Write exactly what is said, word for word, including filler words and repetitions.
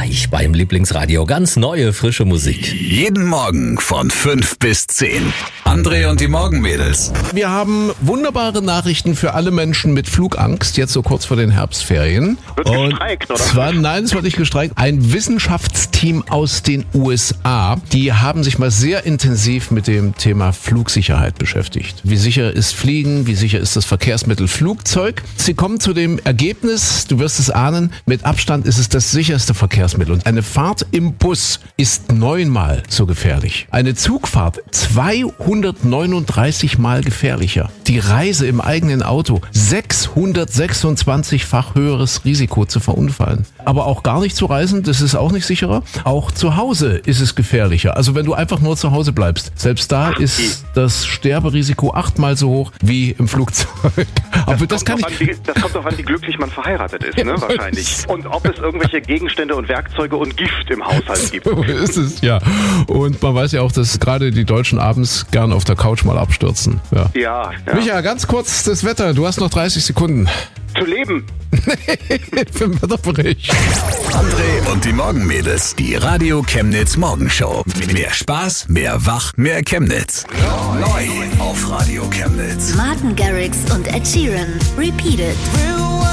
Gleich beim Lieblingsradio ganz neue, frische Musik. Jeden Morgen von fünf bis zehn. André und die Morgenmädels. Wir haben wunderbare Nachrichten für alle Menschen mit Flugangst, jetzt so kurz vor den Herbstferien. Wird Und gestreikt, oder? zwar, nein, es wird nicht gestreikt. Ein Wissenschaftsteam aus den U S A, die haben sich mal sehr intensiv mit dem Thema Flugsicherheit beschäftigt. Wie sicher ist Fliegen? Wie sicher ist das Verkehrsmittel Flugzeug? Sie kommen zu dem Ergebnis, du wirst es ahnen, mit Abstand ist es das sicherste Verkehrsmittel. Und eine Fahrt im Bus ist neunmal so gefährlich. Eine Zugfahrt zweihundertneununddreißig Mal gefährlicher. Die Reise im eigenen Auto sechshundertsechsundzwanzig-fach höheres Risiko zu verunfallen. Aber auch gar nicht zu reisen, das ist auch nicht sicherer. Auch zu Hause ist es gefährlicher. Also wenn du einfach nur zu Hause bleibst, selbst da ist das Sterberisiko achtmal so hoch wie im Flugzeug. Aber das, das, kann kommt ich... an, wie, das kommt doch an, wie glücklich man verheiratet ist, ne? Wahrscheinlich. Und ob es irgendwelche Gegenstände und Werkzeuge und Gift im Haushalt gibt. So ist es, ja. Und man weiß ja auch, dass gerade die Deutschen abends gern auf der Couch mal abstürzen. Ja. Ja, ja. Micha, ganz kurz das Wetter. Du hast noch dreißig Sekunden. Zu leben. Für den Wetterbericht. André und die Morgenmädels. Die Radio Chemnitz Morgenshow. Mehr Spaß, mehr Wach, mehr Chemnitz. Neu auf Radio Chemnitz. Martin Garrix und Ed Sheeran. Repeated.